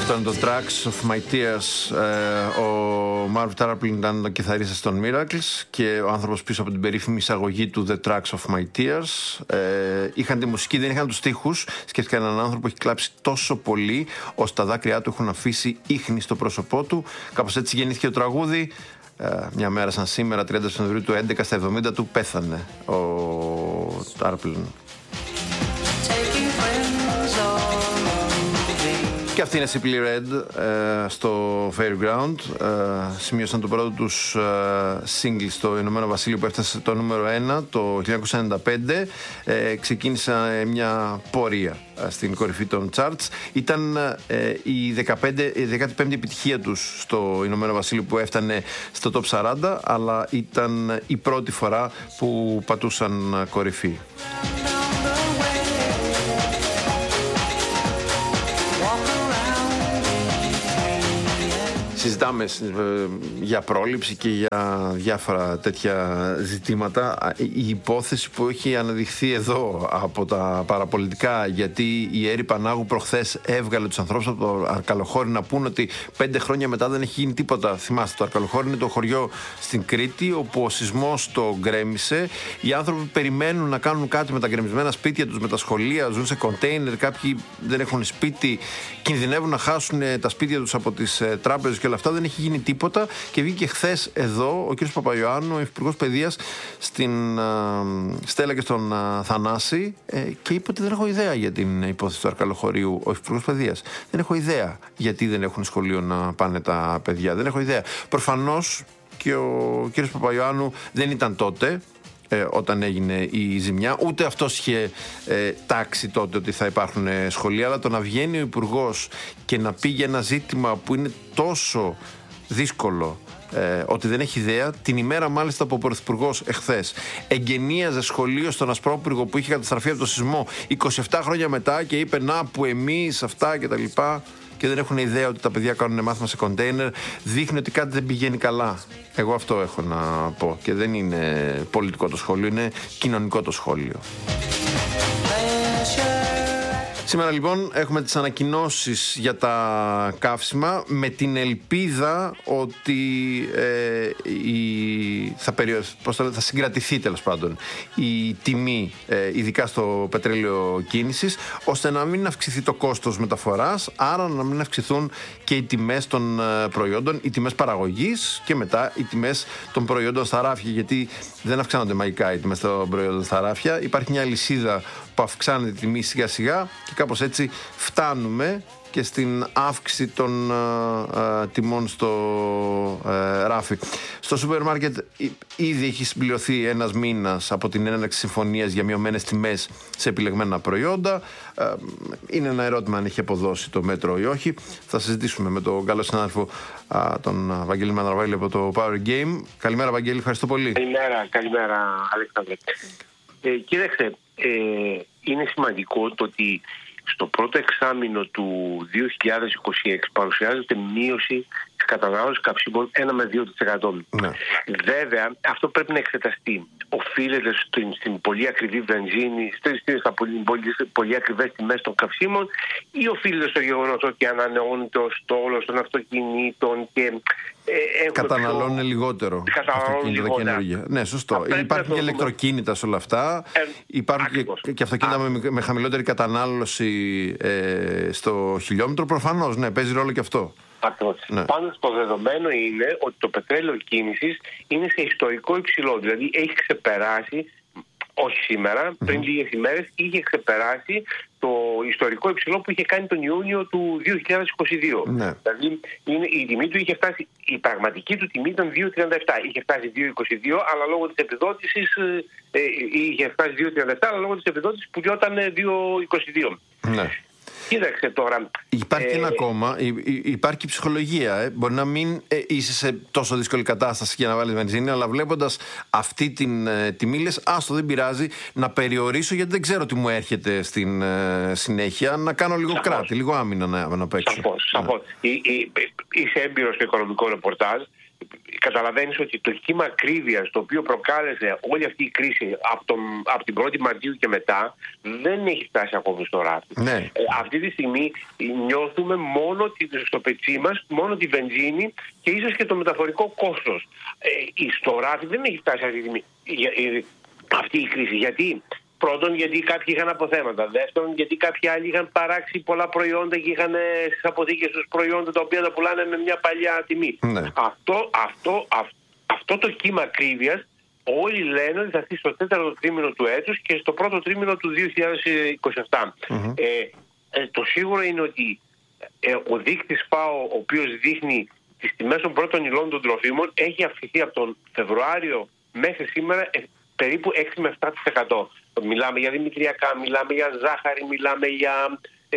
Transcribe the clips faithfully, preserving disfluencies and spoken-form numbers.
Αυτό είναι το Tracks of My Tears. Ε, ο Marv Tarplin ήταν ο κιθαρίστας των Miracles και ο άνθρωπος πίσω από την περίφημη εισαγωγή του The Tracks of My Tears. Ε, είχαν τη μουσική, δεν είχαν τους στίχους. Σκέφτηκα έναν άνθρωπο που έχει κλάψει τόσο πολύ ώστε τα δάκρυά του έχουν αφήσει ίχνη στο πρόσωπό του. Κάπως έτσι γεννήθηκε το τραγούδι. Ε, μια μέρα σαν σήμερα, τριάντα Σεπτεμβρίου του έντεκα, στα εβδομήντα του, πέθανε ο Tarplin. Και αυτή είναι Simply Red ε, στο Fairground. Ε, σημείωσαν το πρώτο τους ε, single στο Ηνωμένο Βασίλειο που έφτασε το νούμερο ένα το χίλια εννιακόσια ενενήντα πέντε. Ε, ξεκίνησαν μια πορεία ε, στην κορυφή των charts. Ήταν ε, η, δεκαπέντε, η δεκάτη πέμπτη επιτυχία τους στο Ηνωμένο Βασίλειο που έφτανε στο top σαράντα, αλλά ήταν η πρώτη φορά που πατούσαν κορυφή. Συζητάμε για πρόληψη και για διάφορα τέτοια ζητήματα. Η υπόθεση που έχει αναδειχθεί εδώ από τα παραπολιτικά, γιατί η Έρη Πανάγου προχθές έβγαλε τους ανθρώπους από το Αρκαλοχώρι να πούν ότι πέντε χρόνια μετά δεν έχει γίνει τίποτα. Θυμάστε, το Αρκαλοχώρι είναι το χωριό στην Κρήτη όπου ο σεισμός το γκρέμισε. Οι άνθρωποι περιμένουν να κάνουν κάτι με τα γκρεμισμένα σπίτια τους, με τα σχολεία, ζουν σε κοντέινερ, κάποιοι δεν έχουν σπίτι, κινδυνεύουν να χάσουν τα σπίτια τους από τις τράπεζες και όλα αυτά. Δεν έχει γίνει τίποτα και βγήκε χθες εδώ ο κ. Παπαϊωάννου, ο Υπουργός Παιδείας, στην α, Στέλλα και στον α, Θανάση ε, και είπε ότι δεν έχω ιδέα για την υπόθεση του Αρκαλοχωρίου. Ο Υπουργός Παιδείας, δεν έχω ιδέα γιατί δεν έχουν σχολείο να πάνε τα παιδιά. Δεν έχω ιδέα. Προφανώς και ο κ. Παπαϊωάννου δεν ήταν τότε Ε, όταν έγινε η ζημιά, ούτε αυτός είχε ε, τάξει τότε ότι θα υπάρχουν ε, σχολεία, αλλά το να βγαίνει ο Υπουργός και να πει για ένα ζήτημα που είναι τόσο δύσκολο ε, ότι δεν έχει ιδέα, την ημέρα μάλιστα που ο Πρωθυπουργός εχθές εγκαινίαζε σχολείο στον Ασπρόπυργο που είχε καταστραφεί από το σεισμό είκοσι επτά χρόνια μετά και είπε να που εμείς αυτά και τα λοιπά, και δεν έχουν ιδέα ότι τα παιδιά κάνουν μάθημα σε κοντέινερ, δείχνει ότι κάτι δεν πηγαίνει καλά. Εγώ αυτό έχω να πω. Και δεν είναι πολιτικό το σχόλιο, είναι κοινωνικό το σχόλιο. Σήμερα λοιπόν έχουμε τις ανακοινώσεις για τα καύσιμα με την ελπίδα ότι ε, η, θα, περιο, πώς θα, θα συγκρατηθεί τέλος πάντων η τιμή ε, ειδικά στο πετρέλαιο κίνησης, ώστε να μην αυξηθεί το κόστος μεταφοράς, άρα να μην αυξηθούν και οι τιμές των ε, προϊόντων, οι τιμές παραγωγής και μετά οι τιμές των προϊόντων στα ράφια, γιατί δεν αυξάνονται μαγικά οι τιμές των προϊόντων στα ράφια. Υπάρχει μια λυσίδα που αυξάνεται τη τιμή σιγά σιγά και κάπως έτσι φτάνουμε και στην αύξηση των α, α, τιμών στο α, ράφι. Στο σούπερ μάρκετ ήδη έχει συμπληρωθεί ένας μήνας από την έναρξη συμφωνίας για μειωμένες τιμές σε επιλεγμένα προϊόντα. Α, είναι ένα ερώτημα αν έχει αποδώσει το μέτρο ή όχι. Θα συζητήσουμε με τον καλό συνάδελφο α, τον Βαγγέλη Μανδραβέλη από το Power Game. Καλημέρα Βαγγέλη, ευχαριστώ πολύ. Καλημέρα, καλημέρα Αλέξανδρε. Ε, κοίταξε, ε, είναι σημαντικό το ότι στο πρώτο εξάμηνο του δύο χιλιάδες είκοσι έξι παρουσιάζεται μείωση της κατανάλωσης καυσίμων ένα με δύο τοις εκατό. Ναι. Βέβαια, αυτό πρέπει να εξεταστεί. Οφείλεται στην, στην πολύ ακριβή βενζίνη, στα πολύ, πολύ, πολύ ακριβές τιμές των καυσίμων, ή οφείλεται στο γεγονός ότι ανανεώνεται ο στόλος των αυτοκινήτων και ε, καταναλώνουν πιο... λιγότερο αυτοκίνητα τα καινούργια. Ναι, σωστό. Υπάρχουν και ηλεκτροκίνητα σε όλα αυτά. Ε, Υπάρχουν και, και αυτοκίνητα με, με χαμηλότερη κατανάλωση ε, στο χιλιόμετρο. Προφανώς, ναι, παίζει ρόλο και αυτό. Ναι. Πάντως το δεδομένο είναι ότι το πετρέλαιο κίνησης είναι σε ιστορικό υψηλό. Δηλαδή έχει ξεπεράσει, όχι σήμερα, mm-hmm. πριν λίγες ημέρες, είχε ξεπεράσει το ιστορικό υψηλό που είχε κάνει τον Ιούνιο του δύο χιλιάδες είκοσι δύο. Ναι. Δηλαδή είναι, η τιμή του είχε φτάσει, η πραγματική του τιμή ήταν δύο τριάντα επτά. Είχε φτάσει δύο είκοσι δύο, αλλά λόγω της επιδότησης ε, είχε φτάσει δύο τριάντα επτά, αλλά λόγω της επιδότησης που γινόταν δύο είκοσι δύο. Ναι. Κοίταξε τώρα. Υπάρχει ε... ένα ακόμα, υπάρχει ψυχολογία. Ε. Μπορεί να μην ε, είσαι σε τόσο δύσκολη κατάσταση για να βάλεις βενζίνη, αλλά βλέποντας αυτή την ε, τιμή λες, άστο δεν πειράζει, να περιορίσω γιατί δεν ξέρω τι μου έρχεται στην ε, συνέχεια, να κάνω λίγο σαφώς. κράτη, λίγο άμυνα να, να παίξω. Σαφώς, σαφώς. Ναι. Είσαι έμπειρος στο οικονομικό ρεπορτάζ. καταλαβαίνεις ότι το κύμα ακρίβειας το οποίο προκάλεσε όλη αυτή η κρίση από, τον, από την πρώτη Μαρτίου και μετά δεν έχει φτάσει ακόμη στο ράφι. Ναι. Ε, αυτή τη στιγμή νιώθουμε μόνο στο πετσί μας, μόνο τη βενζίνη και ίσως και το μεταφορικό κόστος. Ε, στο ράφι δεν έχει φτάσει αυτή, τη στιγμή, αυτή η κρίση. Γιατί? Πρώτον, γιατί κάποιοι είχαν αποθέματα. Δεύτερον, γιατί κάποιοι άλλοι είχαν παράξει πολλά προϊόντα και είχαν στις αποθήκες τους προϊόντα τα οποία τα πουλάνε με μια παλιά τιμή. Ναι. Αυτό, αυτό, αυτό, αυτό το κύμα ακρίβειας όλοι λένε ότι θα έρθει στο τέταρτο τρίμηνο του έτους και στο πρώτο τρίμηνο του δύο χιλιάδες είκοσι επτά. Mm-hmm. Ε, ε, το σίγουρο είναι ότι ε, ο δείκτης ΦΑΟ, ο οποίος δείχνει τις τιμές των πρώτων υλών των τροφίμων, έχει αυξηθεί από τον Φεβρουάριο μέχρι σήμερα ε, περίπου έξι με επτά τοις εκατό. Μιλάμε για δημητριακά, μιλάμε για ζάχαρη, μιλάμε για, ε,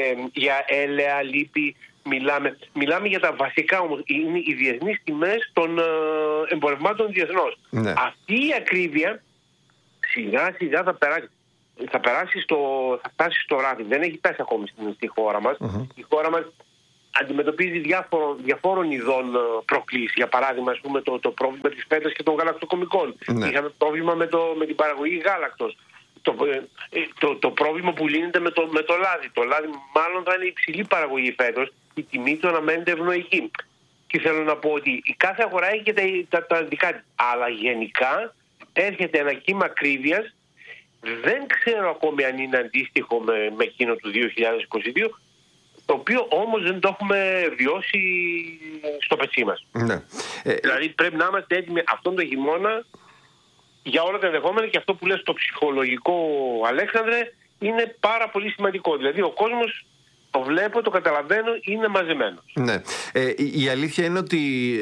για έλαια, λίπη, μιλάμε, μιλάμε για τα βασικά όμως. Είναι οι διεθνείς τιμές των ε, εμπορευμάτων διεθνώς. Ναι. Αυτή η ακρίβεια σιγά σιγά θα περάσει, θα, περάσει στο, θα φτάσει στο ράφι. Δεν έχει φτάσει ακόμη στην, στη χώρα μας. Mm-hmm. Η χώρα μας αντιμετωπίζει διάφορων, διαφόρων ειδών προκλήσεις. Για παράδειγμα, ας πούμε, το, το πρόβλημα της φέτας και των γαλακτοκομικών. Ναι. Είχαμε πρόβλημα με, το, με την παραγωγή γάλακτος. Το, το, το πρόβλημα που λύνεται με το, με το λάδι. Το λάδι μάλλον θα είναι υψηλή παραγωγή φέτος. Η τιμή του αναμένεται ευνοϊκή. Και θέλω να πω ότι η κάθε αγορά έχει και τα, τα, τα δικά της. Αλλά γενικά έρχεται ένα κύμα ακρίβειας. Δεν ξέρω ακόμη αν είναι αντίστοιχο με, με εκείνο του δύο χιλιάδες είκοσι δύο. Το οποίο όμως δεν το έχουμε βιώσει στο πετσί μας. Ναι. Ε, δηλαδή πρέπει να είμαστε έτοιμοι αυτόν τον χειμώνα για όλα τα ενδεχόμενα και αυτό που λες το ψυχολογικό, Αλέξανδρε, είναι πάρα πολύ σημαντικό. Δηλαδή ο κόσμος, το βλέπω, το καταλαβαίνω, είναι μαζεμένος. Ναι. Ε, η αλήθεια είναι ότι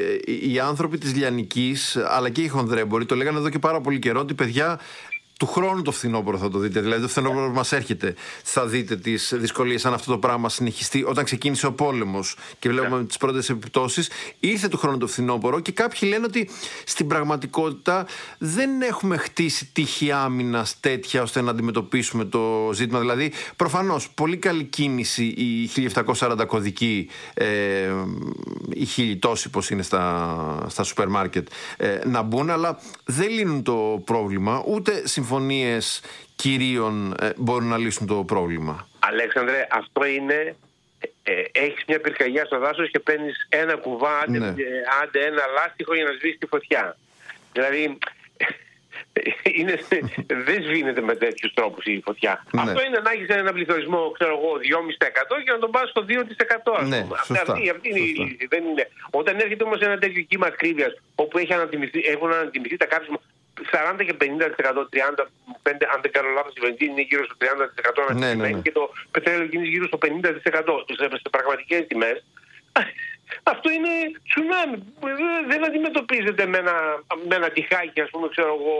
οι άνθρωποι της Λιανικής, αλλά και οι χονδρέμποροι, το λέγανε εδώ και πάρα πολύ καιρό, ότι παιδιά, του χρόνου το φθινόπωρο θα το δείτε. Δηλαδή, το φθινόπωρο μας έρχεται. Θα δείτε τις δυσκολίες αν αυτό το πράγμα συνεχιστεί. Όταν ξεκίνησε ο πόλεμος και βλέπουμε yeah. τις πρώτες επιπτώσεις, ήρθε του χρόνου το φθινόπωρο και κάποιοι λένε ότι στην πραγματικότητα δεν έχουμε χτίσει τείχη άμυνας τέτοια ώστε να αντιμετωπίσουμε το ζήτημα. Δηλαδή, προφανώς, πολύ καλή κίνηση η χίλια επτακόσια σαράντα κωδική, ε, οι χίλιοι τόσοι πως είναι στα, στα σούπερ μάρκετ, ε, να μπουν, αλλά δεν λύνουν το πρόβλημα, ούτε συμφωνίες κυρίων ε, μπορούν να λύσουν το πρόβλημα. Αλέξανδρε, αυτό είναι ε, ε, έχεις μια πυρκαγιά στο δάσος και παίρνεις ένα κουβά, άντε, ναι. ε, άντε ένα λάστιχο για να σβήσει τη φωτιά. Δηλαδή είναι, δεν σβήνεται με τέτοιους τρόπους η φωτιά. Ναι. Αυτό είναι να έχεις έναν πληθωρισμό, ξέρω εγώ, δυόμισι τοις εκατό και να τον πας στο δύο τοις εκατό. Ναι, σωστά, αυτή, αυτή είναι η λύση. Δεν είναι. Όταν έρχεται όμως ένα τέτοιο κύμα ακρίβειας όπου έχει ανατιμηθεί, έχουν ανατιμηθεί τα κάψιμα σαράντα και πενήντα τοις εκατό, τριάντα πέντε τοις εκατό, αν δεν κάνω λάθος, η βενζίνη είναι γύρω στο τριάντα τοις εκατό ναι, ναι, ναι. και το πετρέλαιο είναι γύρω στο πενήντα τοις εκατό σε πραγματικές τιμές. Αυτό είναι τσουνάμι. Δεν αντιμετωπίζεται με ένα, με ένα τυχάκι, ας πούμε, ξέρω εγώ,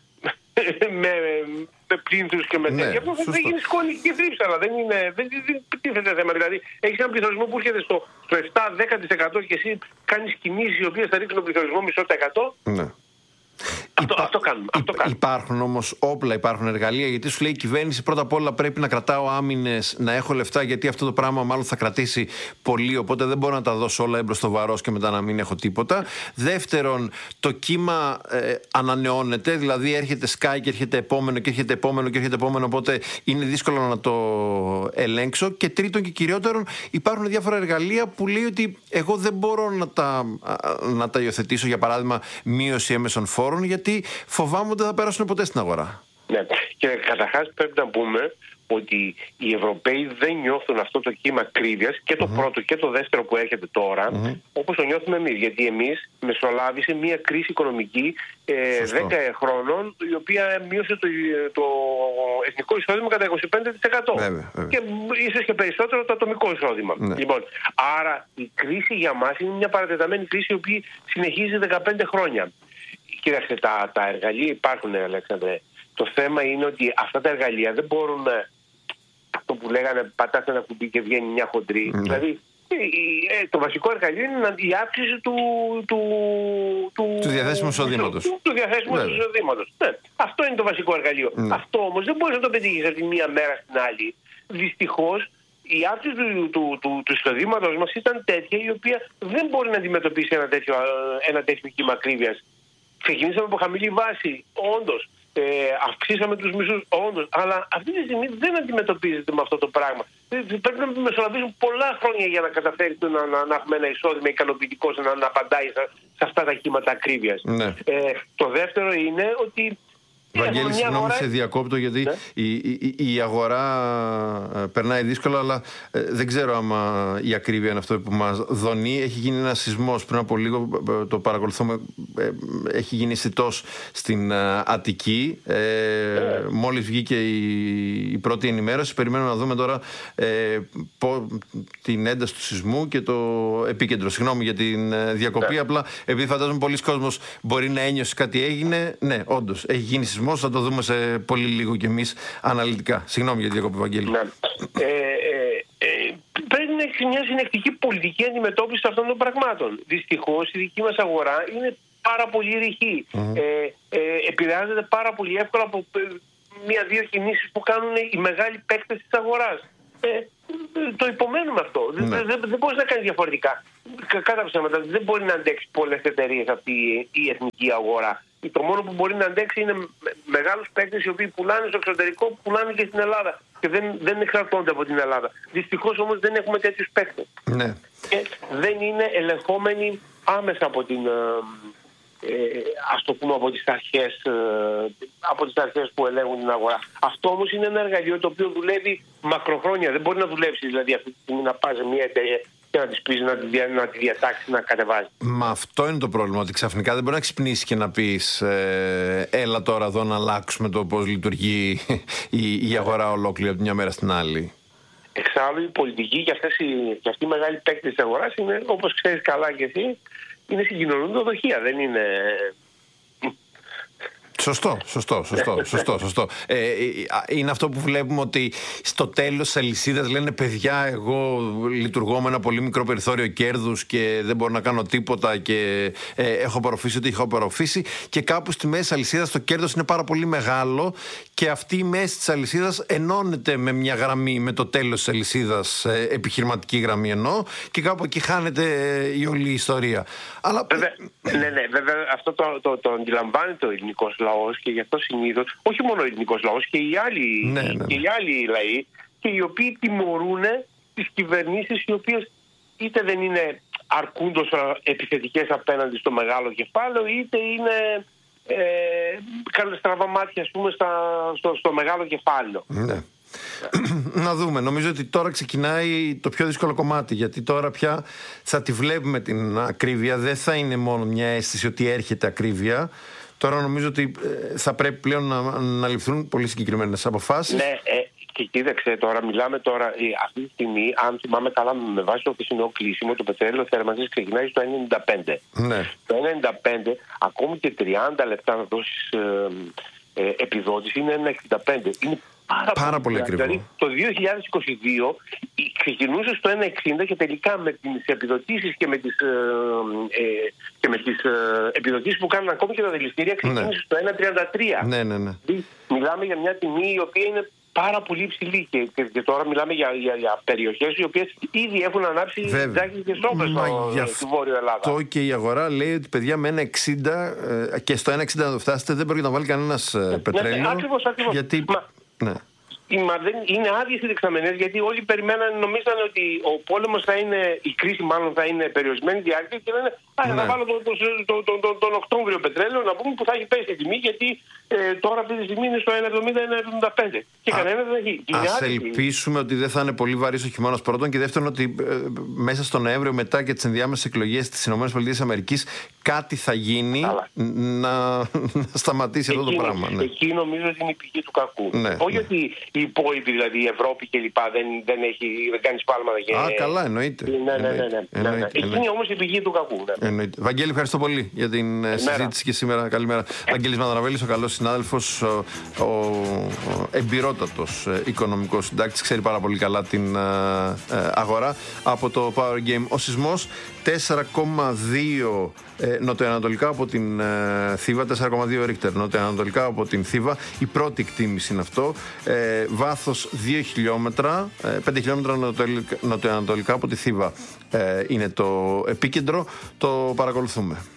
με, με πλήνθους και με τέτοια. Ναι, αυτό θα γίνει σκόνη και θρύψη, αλλά δεν είναι, δεν, δεν τίθεται θέμα. Δηλαδή, έχεις έναν πληθωρισμό που έρχεται στο, στο επτά με δέκα τοις εκατό και εσύ κάνεις κινήσεις οι οποίες θα ρίξουν τον πληθωρισμό μισό τοις εκατό. Ναι. Αυτό, Υπά... αυτό κάνουμε. Αυτό κάνουμε. Υπάρχουν όμως όπλα, υπάρχουν εργαλεία, γιατί σου λέει η κυβέρνηση πρώτα απ' όλα πρέπει να κρατάω άμυνες, να έχω λεφτά, γιατί αυτό το πράγμα μάλλον θα κρατήσει πολύ, οπότε δεν μπορώ να τα δώσω όλα έμπρος στο βαρός και μετά να μην έχω τίποτα. Δεύτερον, το κύμα ε, ανανεώνεται, δηλαδή έρχεται σκάει και έρχεται επόμενο και έρχεται επόμενο και έρχεται επόμενο, οπότε είναι δύσκολο να το ελέγξω. Και τρίτον και κυριότερον, υπάρχουν διάφορα εργαλεία που λέει ότι εγώ δεν μπορώ να τα, να τα υιοθετήσω, για παράδειγμα μείωση έμεσων φόρων, γιατί φοβάμαι ότι δεν θα περάσουν ποτέ στην αγορά. Ναι. Και καταρχάς πρέπει να πούμε ότι οι Ευρωπαίοι δεν νιώθουν αυτό το κύμα ακρίβειας και το mm-hmm. πρώτο και το δεύτερο που έρχεται τώρα mm-hmm. όπως το νιώθουμε εμείς. Γιατί εμείς μεσολάβησε μια κρίση οικονομική ε, δέκα χρόνων, η οποία μείωσε το, το εθνικό εισόδημα κατά είκοσι πέντε τοις εκατό. Βέβαια, βέβαια. Και ίσως και περισσότερο το ατομικό εισόδημα. Ναι. Λοιπόν, άρα η κρίση για μας είναι μια παρατεταμένη κρίση η οποία συνεχίζει δεκαπέντε χρόνια. Κοίταξε, τα, τα εργαλεία υπάρχουν, Αλέξανδρε. Το θέμα είναι ότι αυτά τα εργαλεία δεν μπορούν, αυτό που λέγανε, πατάς ένα κουμπί και βγαίνει μια χοντρή. Mm. Δηλαδή, ε, το βασικό εργαλείο είναι η αύξηση του, του, του, του διαθέσιμου εισοδήματος. Του, του διαθέσιμου εισοδήματος. Ναι, αυτό είναι το βασικό εργαλείο. Mm. Αυτό όμως δεν μπορείς να το πετύχεις από τη μία μέρα στην άλλη. Δυστυχώς, η αύξηση του, του, του, του εισοδήματος μας ήταν τέτοια η οποία δεν μπορεί να αντιμετωπίσει ένα τέτοιο, ένα τέτοιο κύμα ακρίβειας. Ξεκινήσαμε από χαμηλή βάση, όντως. Ε, αυξήσαμε τους μισούς, όντως. Αλλά αυτή τη στιγμή δεν αντιμετωπίζεται με αυτό το πράγμα. Πρέπει να μεσολαβήσουν πολλά χρόνια για να καταφέρει να, να, να έχουμε ένα εισόδημα ικανοποιητικό να, να απαντάει σε, σε αυτά τα κύματα ακρίβειας. Ναι. Ε, το δεύτερο είναι ότι. Βαγγέλη, συγγνώμη, σε διακόπτω γιατί ναι. η, η, η αγορά ε, περνάει δύσκολα, αλλά ε, δεν ξέρω άμα η ακρίβεια είναι αυτό που μας δονεί. Έχει γίνει ένας σεισμός πριν από λίγο, ε, το παρακολουθούμε, ε, έχει γίνει αισθητός στην ε, Αττική. Ε, yeah. Μόλις βγήκε η, η πρώτη ενημέρωση, περιμένουμε να δούμε τώρα ε, πο, την ένταση του σεισμού και το επίκεντρο. Συγγνώμη για την ε, διακοπή, yeah. απλά επειδή φαντάζομαι πολλοί κόσμος μπορεί να ένιωσε κάτι έγινε. Ναι, όντως, έχει γίνει σεισμός. Θα το δούμε σε πολύ λίγο κι εμείς αναλυτικά. Συγγνώμη για τη διακοπή, Βαγγέλη. Ναι. Ε, ε, ε, πρέπει να έχει μια συνεκτική πολιτική αντιμετώπιση αυτών των πραγμάτων. Δυστυχώς η δική μας αγορά είναι πάρα πολύ ρηχή. Mm-hmm. Ε, ε, επηρεάζεται πάρα πολύ εύκολα από μία-δύο κινήσεις που κάνουν οι μεγάλοι παίκτες της αγοράς. Ε, το υπομένουμε αυτό. Ναι. Δεν, δεν, δεν μπορεί να κάνει διαφορετικά. Κατά ψέματα, δεν μπορεί να αντέξει πολλές εταιρείες αυτή η εθνική αγορά. Το μόνο που μπορεί να αντέξει είναι μεγάλους παίκτες οι οποίοι πουλάνε στο εξωτερικό, πουλάνε και στην Ελλάδα. Και δεν, δεν εξαρτώνται από την Ελλάδα. Δυστυχώς όμως δεν έχουμε τέτοιους παίκτες. Ναι. Και δεν είναι ελεγχόμενοι άμεσα από την. Ε, ας το πούμε από τις αρχές ε, από τις αρχές που ελέγχουν την αγορά. Αυτό όμως είναι ένα εργαλείο το οποίο δουλεύει μακροχρόνια. Δεν μπορεί να δουλέψει δηλαδή αυτή τη στιγμή να πας σε μια εταιρεία και να της πεις να τη, να τη διατάξει να κατεβάζει. Μα αυτό είναι το πρόβλημα, ότι ξαφνικά δεν μπορεί να ξυπνήσει και να πεις ε, έλα τώρα εδώ να αλλάξουμε το πώς λειτουργεί η, η αγορά ολόκληρη από τη μια μέρα στην άλλη. Εξάλλου η πολιτική και, αυτές οι, και αυτή η μεγάλη παίκτη της αγοράς είναι, όπως ξέρεις καλά και εσύ, είναι συγκοινωνούντα δοχεία, δεν είναι. Σωστό, σωστό, σωστό, σωστό, σωστό. Ε, είναι αυτό που βλέπουμε ότι στο τέλος της αλυσίδας λένε παιδιά, εγώ λειτουργώ με ένα πολύ μικρό περιθώριο κέρδους και δεν μπορώ να κάνω τίποτα και ε, έχω απορροφήσει ό,τι έχω απορροφήσει, και κάπου στη μέση της αλυσίδας το κέρδος είναι πάρα πολύ μεγάλο και αυτή η μέση της αλυσίδας ενώνεται με μια γραμμή, με το τέλος της αλυσίδας, ε, επιχειρηματική γραμμή εννοώ, και κάπου εκεί χάνεται η όλη η ιστορία. Αλλά... Βέβαια, ναι, ναι, βέβαια αυτό το, το, το αντιλαμβάνεται ο ελληνικός λαός και γι' αυτό συνήθως, όχι μόνο ο ελληνικός λαός και οι άλλοι, ναι, ναι, ναι. Και οι άλλοι λαοί, και οι οποίοι τιμωρούν τις κυβερνήσεις οι οποίες είτε δεν είναι αρκούντος επιθετικές απέναντι στο μεγάλο κεφάλαιο, είτε είναι ε, κάνουν στραβά μάτια, ας πούμε, στα, στο, στο μεγάλο κεφάλαιο. Ναι. Να δούμε. Νομίζω ότι τώρα ξεκινάει το πιο δύσκολο κομμάτι, γιατί τώρα πια θα τη βλέπουμε την ακρίβεια. Δεν θα είναι μόνο μια αίσθηση ότι έρχεται ακρίβεια. Τώρα νομίζω ότι θα πρέπει πλέον να, να ληφθούν πολύ συγκεκριμένες αποφάσεις. Ναι, ε, και κοίταξε τώρα, μιλάμε τώρα ε, αυτή τη στιγμή, αν θυμάμαι καλά, με βάση το χθεσινό κλείσιμο, το πετρέλαιο θέρμανσης ξεκινάει στο ένα ενενήντα πέντε. Ναι. Το ένα ενενήντα πέντε, ακόμη και τριάντα λεπτά να δώσεις ε, ε, επιδότηση, είναι ένα εξήντα πέντε. Είναι Πάρα, πάρα πολύ ακριβό. Δηλαδή το δύο χιλιάδες είκοσι δύο ξεκινούσε στο ένα εξήντα και τελικά με τις επιδοτήσεις και με τις, ε, ε, και με τις ε, επιδοτήσεις που κάνουν ακόμη και τα δηληστήρια ξεκινούσε ναι. στο ένα τριάντα τρία. Ναι, ναι, ναι. Μιλάμε για μια τιμή η οποία είναι πάρα πολύ υψηλή και, και, και τώρα μιλάμε για, για, για περιοχές οι οποίες ήδη έχουν ανάψει τζάκες και σόμπες στη Βόρεια Ελλάδα. Αυτό και η αγορά λέει ότι παιδιά με ένα εξήντα ε, και στο ένα εξήντα να το φτάσετε δεν μπορεί να βάλει κανένας ε, πετρέλαιο. Ναι, ακριβώς, ακριβώς. Γιατί... Μα... Ναι. Μα δεν είναι άδειες οι δεξαμενές, γιατί όλοι περιμέναν, νομίζαν ότι ο πόλεμος θα είναι, η κρίση μάλλον θα είναι περιορισμένη διάρκεια και λένε α, ναι. θα βάλω τον, τον, τον, τον, τον Οκτώβριο πετρέλαιο να πούμε που θα έχει πέσει η τιμή, γιατί ε, τώρα αυτή τη στιγμή είναι στο ένα εβδομήντα ένα εβδομήντα πέντε και κανένα δεν έχει. Ας ελπίσουμε ότι δεν θα είναι πολύ βαρύς ο χειμώνας πρώτον, και δεύτερον ότι ε, μέσα στο Νοέμβριο μετά και τις ενδιάμεσες εκλογές στις ΗΠΑ κάτι θα γίνει να, να σταματήσει εκεί, αυτό το πράγμα. Ναι. Εκεί νομίζω ότι είναι η πηγή του κακού. Ναι, όχι ναι. ότι η υπόλοιπη, δηλαδή η Ευρώπη κλπ. Δεν, δεν, έχει, δεν κάνει σπάλματα. Και... Α, καλά, εννοείται. Ναι, ναι, ναι. ναι, ναι, ναι. Εκεί είναι όμως η πηγή του κακού. Ναι. Εννοείται. Βαγγέλη, ευχαριστώ πολύ για την Καλημέρα. συζήτηση και σήμερα. Καλημέρα. Βαγγέλης Μανδραβέλης, ο καλός συνάδελφος, ο, ο, ο εμπειρότατος οικονομικός συντάκτης, ξέρει πάρα πολύ καλά την ε, αγορά από το Power Game. Ο σεισμός τέσσερα κόμμα δύο ε, νοτιοανατολικά από την ε, Θήβα, τέσσερα κόμμα δύο ρίχτερ νοτιοανατολικά από την Θήβα. Η πρώτη εκτίμηση είναι αυτό. Ε, βάθος δύο χιλιόμετρα, ε, πέντε χιλιόμετρα νοτιοανατολικά από τη Θήβα ε, είναι το επίκεντρο. Το παρακολουθούμε.